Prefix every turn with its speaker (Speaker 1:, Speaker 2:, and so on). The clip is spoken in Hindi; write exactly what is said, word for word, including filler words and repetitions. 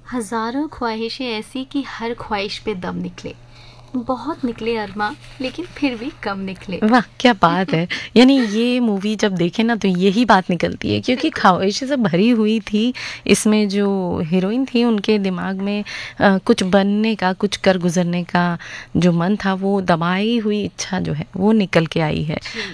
Speaker 1: हज़ारों ख्वाहिशें ऐसी कि हर ख्वाहिश पे दम निकले। बहुत निकले अरमा, लेकिन फिर भी कम निकले।
Speaker 2: वाह क्या बात है। यानी ये मूवी जब देखे ना तो यही बात निकलती है, क्योंकि ख्वाहिशें से भरी हुई थी। इसमें जो हीरोइन थी उनके दिमाग में अ, कुछ बनने का, कुछ कर गुजरने का जो मन था, वो दबाई हुई इच्छा जो है वो निकल के आई है।